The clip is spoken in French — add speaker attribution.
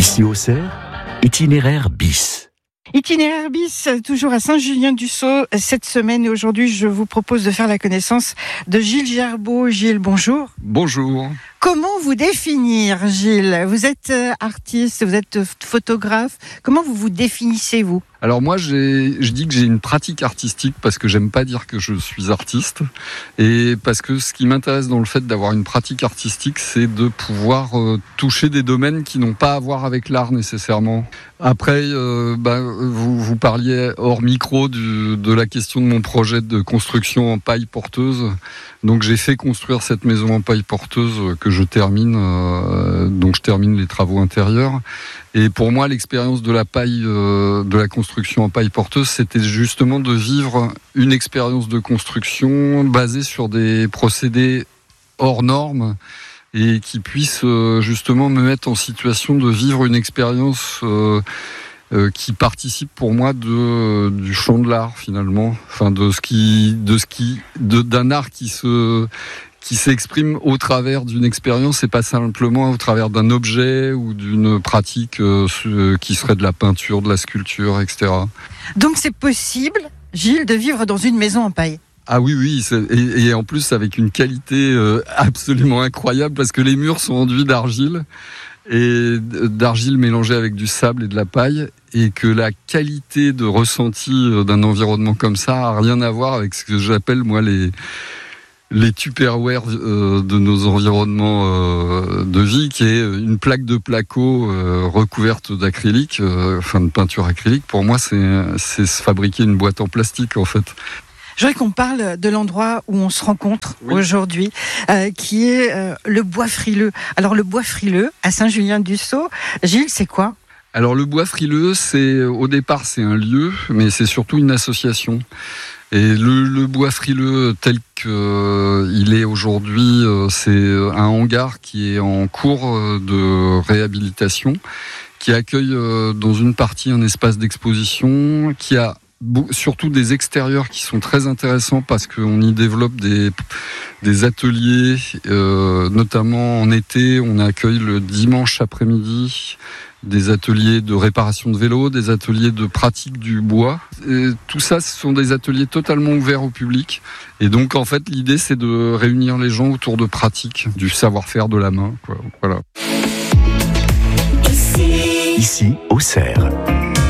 Speaker 1: Ici Auxerre, itinéraire bis.
Speaker 2: Itinéraire bis, toujours à Saint-Julien-du-Sault cette semaine. Et aujourd'hui, je vous propose de faire la connaissance de Gilles Gerbeau. Gilles, bonjour.
Speaker 3: Bonjour.
Speaker 2: Comment vous définir, Gilles ? Vous êtes artiste, vous êtes photographe. Comment vous vous définissez, vous ?
Speaker 3: Alors moi, je dis que j'ai une pratique artistique parce que j'aime pas dire que je suis artiste et parce que ce qui m'intéresse dans le fait d'avoir une pratique artistique, c'est de pouvoir toucher des domaines qui n'ont pas à voir avec l'art nécessairement. Après, vous parliez hors micro de la question de mon projet de construction en paille porteuse. Donc j'ai fait construire cette maison en paille porteuse que je termine, donc je termine les travaux intérieurs. Et pour moi, l'expérience de la paille, de la construction en paille porteuse, c'était justement de vivre une expérience de construction basée sur des procédés hors normes et qui puissent justement me mettre en situation de vivre une expérience qui participe pour moi du champ de l'art finalement, enfin d'un art qui s'exprime au travers d'une expérience et pas simplement au travers d'un objet ou d'une pratique qui serait de la peinture, de la sculpture, etc.
Speaker 2: Donc c'est possible, Gilles, de vivre dans une maison en paille ?
Speaker 3: Ah oui, et en plus avec une qualité absolument incroyable parce que les murs sont enduits d'argile et d'argile mélangée avec du sable et de la paille, et que la qualité de ressenti d'un environnement comme ça a rien à voir avec ce que j'appelle moi les Tupperware de nos environnements de vie, qui est une plaque de placo recouverte d'acrylique, de peinture acrylique. Pour moi, c'est se fabriquer une boîte en plastique en fait.
Speaker 2: Je voudrais qu'on parle de l'endroit où on se rencontre aujourd'hui, qui est le Bois Frileux. Alors le Bois Frileux, à Saint-Julien-du-Sault, Gilles, c'est quoi ?
Speaker 3: Alors le Bois Frileux, au départ c'est un lieu, mais c'est surtout une association. Et le Bois Frileux tel qu'il est aujourd'hui, c'est un hangar qui est en cours de réhabilitation, qui accueille dans une partie un espace d'exposition, qui a surtout des extérieurs qui sont très intéressants parce qu'on y développe des ateliers, notamment en été, on accueille le dimanche après-midi des ateliers de réparation de vélos, des ateliers de pratique du bois. Et tout ça, ce sont des ateliers totalement ouverts au public. Et donc, en fait, l'idée, c'est de réunir les gens autour de pratiques, du savoir-faire de la main, quoi. Voilà.
Speaker 1: Ici, Auxerre.